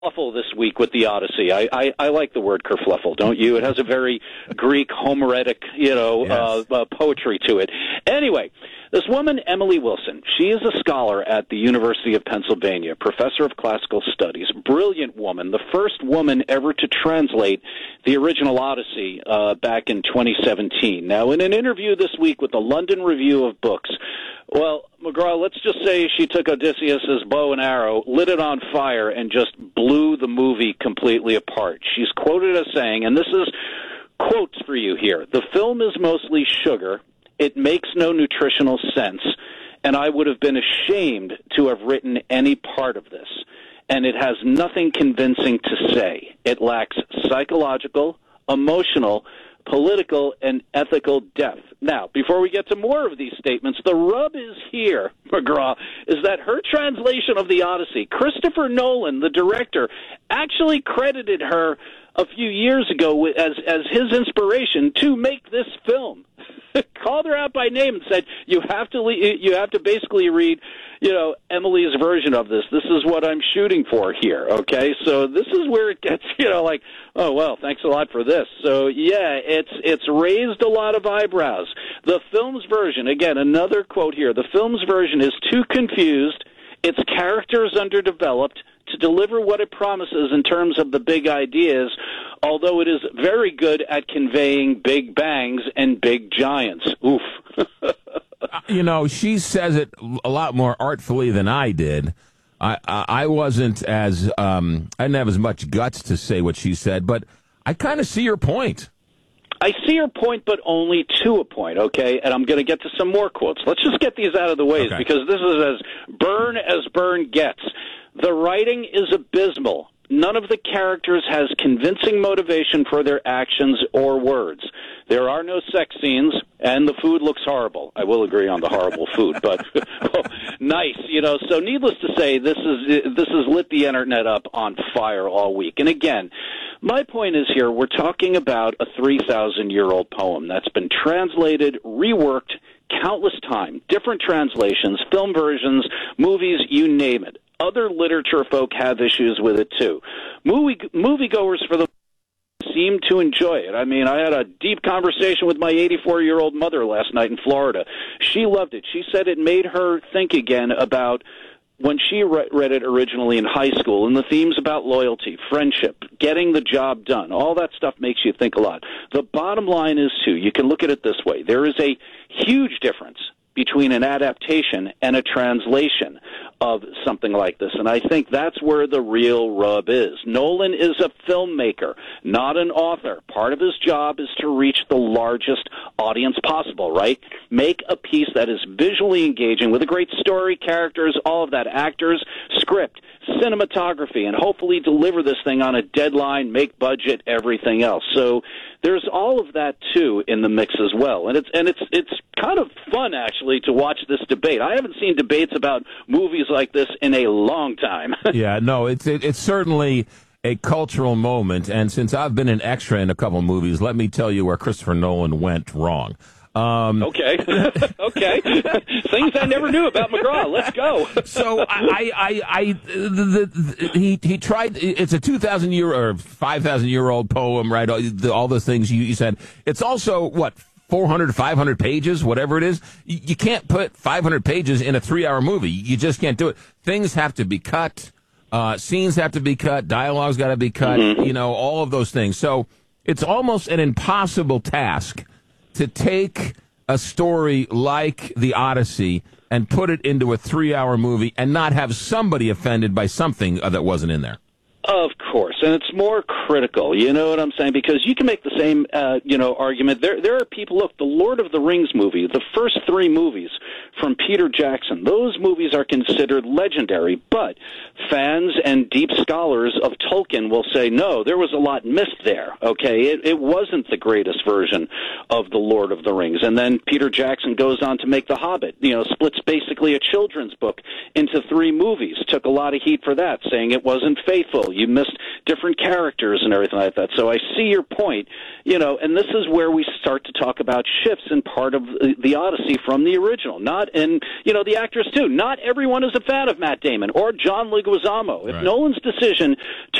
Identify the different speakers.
Speaker 1: kerfluffle this week with the Odyssey. I like the word kerfluffle, don't you? It has a very Greek Homeric, poetry to it. Anyway, this woman, Emily Wilson, she is a scholar at the University of Pennsylvania, professor of classical studies, brilliant woman, the first woman ever to translate the original Odyssey back in 2017. Now, in an interview this week with the London Review of Books, well, McGraw, let's just say she took Odysseus's bow and arrow, lit it on fire, and just blew the movie completely apart. She's quoted as saying, and this is quotes for you here, "The film is mostly sugar. It makes no nutritional sense, and I would have been ashamed to have written any part of this. And it has nothing convincing to say. It lacks psychological, emotional, political, and ethical depth." Now, before we get to more of these statements, the rub is here, McGraw, is that her translation of the Odyssey, Christopher Nolan, the director, actually credited her a few years ago as his inspiration to make this film. Called her out by name and said, you have to basically read, Emily's version of this. This is what I'm shooting for here, okay? So this is where it gets, like, oh, well, thanks a lot for this. So, yeah, it's raised a lot of eyebrows. The film's version, again, another quote here, the film's version is too confused, its characters underdeveloped, to deliver what it promises in terms of the big ideas, although it is very good at conveying big bangs and big giants. Oof.
Speaker 2: She says it a lot more artfully than I did. I wasn't as, I didn't have as much guts to say what she said, but I kind of see your point.
Speaker 1: I see your point, but only to a point, okay? And I'm going to get to some more quotes. Let's just get these out of the way, okay, because this is as burn gets. The writing is abysmal. None of the characters has convincing motivation for their actions or words. There are no sex scenes, and the food looks horrible. I will agree on the horrible food, but nice, So needless to say, this has lit the internet up on fire all week. And again, my point is here, we're talking about a 3,000-year-old poem that's been translated, reworked countless times, different translations, film versions, movies, you name it. Other literature folk have issues with it, too. Moviegoers, for the seem to enjoy it. I mean, I had a deep conversation with my 84-year-old mother last night in Florida. She loved it. She said it made her think again about when she read it originally in high school, and the themes about loyalty, friendship, getting the job done, all that stuff makes you think a lot. The bottom line is, too, you can look at it this way. There is a huge difference between an adaptation and a translation of something like this. And I think that's where the real rub is. Nolan is a filmmaker, not an author. Part of his job is to reach the largest audience possible, right? Make a piece that is visually engaging with a great story, characters, all of that, actors, script, cinematography, and hopefully deliver this thing on a deadline, make budget, everything else. So there's all of that, too, in the mix as well. And it's kind of fun, actually, to watch this debate. I haven't seen debates about movies like this in a long time.
Speaker 2: Yeah, no, it's certainly a cultural moment. And since I've been an extra in a couple movies, let me tell you where Christopher Nolan went wrong.
Speaker 1: Okay. Okay. Things I never knew about McGraw. Let's go.
Speaker 2: So he tried. It's a 2,000-year or 5,000-year-old poem, right? All those things you said. It's also 400, 500 pages, whatever it is. You can't put 500 pages in a 3-hour movie. You just can't do it. Things have to be cut. Scenes have to be cut. Dialogue's got to be cut. Mm-hmm. All of those things. So it's almost an impossible task to take a story like The Odyssey and put it into a 3-hour movie and not have somebody offended by something that wasn't in there.
Speaker 1: Of course, and it's more critical, you know what I'm saying? Because you can make the same, argument. There are people, look, the Lord of the Rings movie, the first 3 movies from Peter Jackson, those movies are considered legendary, but fans and deep scholars of Tolkien will say, no, there was a lot missed there, okay? It wasn't the greatest version of the Lord of the Rings. And then Peter Jackson goes on to make The Hobbit, splits basically a children's book into 3 movies, took a lot of heat for that, saying it wasn't faithful. You missed different characters and everything like that. So I see your point, and this is where we start to talk about shifts in part of the Odyssey from the original. The actors too. Not everyone is a fan of Matt Damon or John Leguizamo. If Nolan's decision